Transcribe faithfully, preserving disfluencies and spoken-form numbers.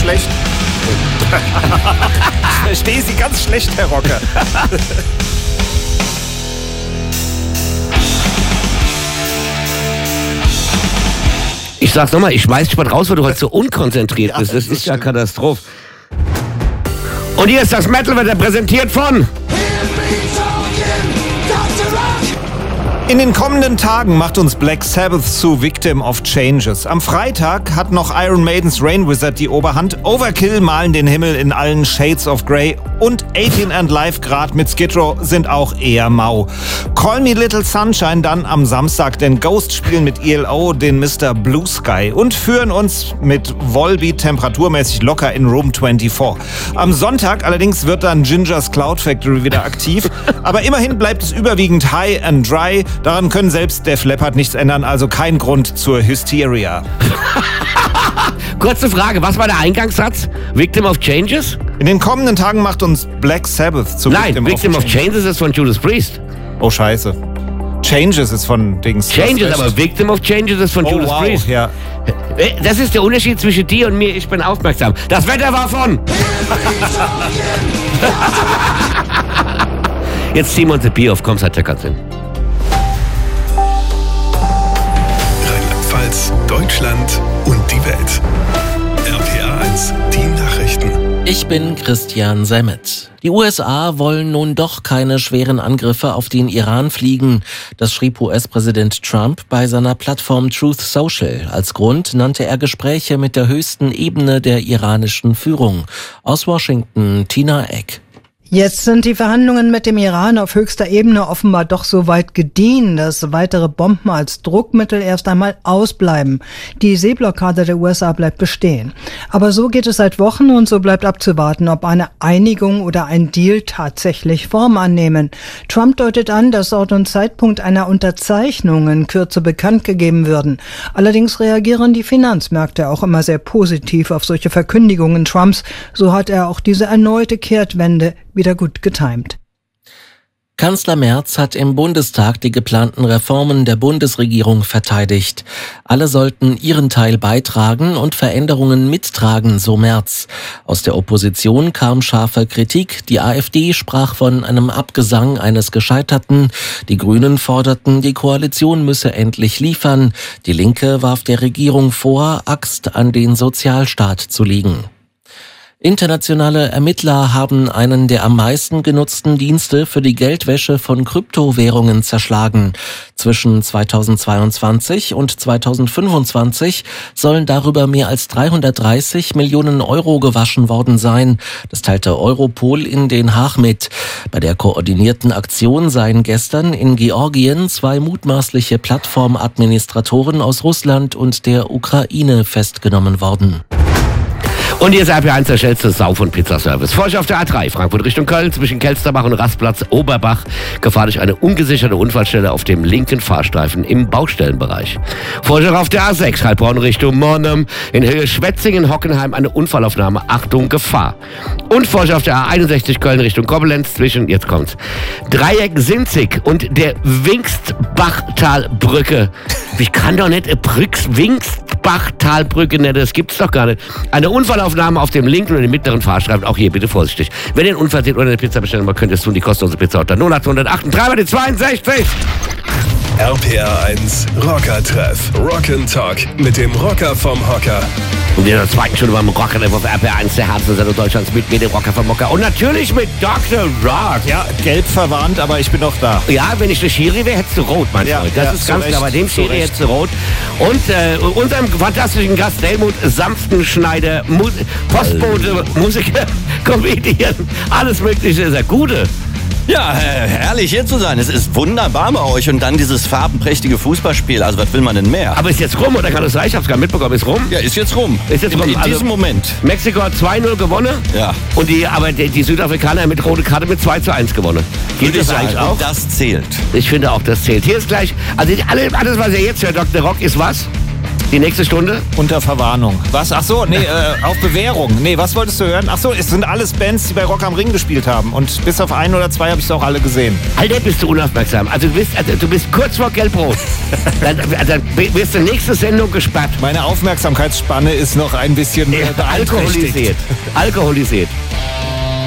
schlecht. Ich verstehe Sie ganz schlecht, Herr Rocker. Ich sag's nochmal, ich schmeiß dich mal raus, weil du heute so unkonzentriert bist. Das ist ja Katastrophe. Und hier ist das Metal-Wetter präsentiert von... In den kommenden Tagen macht uns Black Sabbath zu Victim of Changes. Am Freitag hat noch Iron Maidens Rain Wizard die Oberhand. Overkill malen den Himmel in allen Shades of Grey. Und achtzehn and Live Grad mit Skid Row sind auch eher mau. Call Me Little Sunshine dann am Samstag, denn Ghost spielen mit E L O den Mister Blue Sky und führen uns mit Volbeat temperaturmäßig locker in Room vierundzwanzig. Am Sonntag allerdings wird dann Gingers Cloud Factory wieder aktiv. Aber immerhin bleibt es überwiegend high and dry. Daran können selbst Def Leppard nichts ändern, also kein Grund zur Hysteria. Kurze Frage, was war der Eingangssatz? Victim of Changes? In den kommenden Tagen macht uns Black Sabbath zu Nein, Victim, Victim of, of Changes. Changes ist von Judas Priest. Oh, scheiße. Changes ist von Dings. Changes, aber Victim of Changes ist von oh, Judas wow, Priest. Ja. Das ist der Unterschied zwischen dir und mir. Ich bin aufmerksam. Das Wetter war von... Jetzt ziehen wir uns ein Bier auf. Komm, seid der Katze. Rheinland-Pfalz, Deutschland und die Welt. R P R eins, die Nachrichten. Ich bin Christian Semmet. Die U S A wollen nun doch keine schweren Angriffe auf den Iran fliegen. Das schrieb U S-Präsident Trump bei seiner Plattform Truth Social. Als Grund nannte er Gespräche mit der höchsten Ebene der iranischen Führung. Aus Washington, Tina Eck. Jetzt sind die Verhandlungen mit dem Iran auf höchster Ebene offenbar doch so weit gediehen, dass weitere Bomben als Druckmittel erst einmal ausbleiben. Die Seeblockade der U S A bleibt bestehen. Aber so geht es seit Wochen und so bleibt abzuwarten, ob eine Einigung oder ein Deal tatsächlich Form annehmen. Trump deutet an, dass Ort und Zeitpunkt einer Unterzeichnung in Kürze bekannt gegeben würden. Allerdings reagieren die Finanzmärkte auch immer sehr positiv auf solche Verkündigungen Trumps. So hat er auch diese erneute Kehrtwende wieder gut getimt. Kanzler Merz hat im Bundestag die geplanten Reformen der Bundesregierung verteidigt. Alle sollten ihren Teil beitragen und Veränderungen mittragen, so Merz. Aus der Opposition kam scharfe Kritik. Die AfD sprach von einem Abgesang eines Gescheiterten. Die Grünen forderten, die Koalition müsse endlich liefern. Die Linke warf der Regierung vor, Axt an den Sozialstaat zu legen. Internationale Ermittler haben einen der am meisten genutzten Dienste für die Geldwäsche von Kryptowährungen zerschlagen. Zwischen zweitausendzweiundzwanzig und zweitausendfünfundzwanzig sollen darüber mehr als dreihundertdreißig Millionen Euro gewaschen worden sein. Das teilte Europol in Den Haag mit. Bei der koordinierten Aktion seien gestern in Georgien zwei mutmaßliche Plattformadministratoren aus Russland und der Ukraine festgenommen worden. Und hier ist R P eins der schnellste Sauf- und Pizzaservice. Vor euch auf der A drei, Frankfurt Richtung Köln, zwischen Kelsterbach und Rastplatz Oberbach, Gefahr durch eine ungesicherte Unfallstelle auf dem linken Fahrstreifen im Baustellenbereich. Vor euch auf der A sechs, Heilbronn Richtung Monum, in Höhe Schwetzingen-Hockenheim eine Unfallaufnahme, Achtung, Gefahr. Und vor euch auf der A einundsechzig, Köln Richtung Koblenz, zwischen, jetzt kommt's, Dreieck-Sinzig und der Wingstbachtalbrücke. Ich kann doch nicht, Brücks, Wingstbachtalbrücke, ne, das gibt's doch gar nicht. Eine Unfallaufnahme auf dem linken und dem mittleren Fahrstreifen. Auch hier bitte vorsichtig. Wenn ihr einen Unfall seht oder eine Pizza bestellen wollt, könnt ihr es tun. Die kostenlose Pizza unter null acht acht drei mal die zweiundsechzig. R P R eins Rocker-Treff. Rock'n'Talk mit dem Rocker vom Hocker. Und in der zweiten Stunde beim Rocker-Treff auf R P R eins, der Herzensender Deutschlands, mit mir, dem Rocker vom Hocker. Und natürlich mit Doktor Rock. Ja, gelb verwarnt, aber ich bin noch da. Ja, wenn ich der Schiri wäre, hättest du rot, mein Ja, Freund. Das ja, ist zu ganz Recht, klar. Bei dem zu Schiri Recht. hättest du rot. Und äh, unserem fantastischen Gast Helmut Sanftenschneider, Mus Postbote, Musiker, Comedian, alles Mögliche ist er. Gute. Ja, äh, herrlich hier zu sein. Es ist wunderbar bei euch und dann dieses farbenprächtige Fußballspiel. Also was will man denn mehr? Aber ist jetzt rum oder kann das sein? Ich hab's gar nicht mitbekommen. Ist rum? Ja, ist jetzt rum. Ist jetzt in, rum. in Also, diesem Moment. Mexiko hat zwei null gewonnen. Ja. Und die, aber die, die Südafrikaner mit rote Karte mit zwei zu eins gewonnen. Geht Würde ich das eigentlich sagen. auch? Und das zählt. Ich finde auch, das zählt. Hier ist gleich, also alle, alles, was ihr jetzt hört, Doktor Rock, ist was? Die nächste Stunde? Unter Verwarnung. Was? Ach so, nee, äh, auf Bewährung. Nee, was wolltest du hören? Ach so, es sind alles Bands, die bei Rock am Ring gespielt haben. Und bis auf ein oder zwei habe ich es auch alle gesehen. Alter, bist du unaufmerksam. Also du bist, also du bist kurz vor Gelbrot. dann, dann wirst du nächste Sendung gesperrt. Meine Aufmerksamkeitsspanne ist noch ein bisschen äh, Alkoholisiert. Alkoholisiert.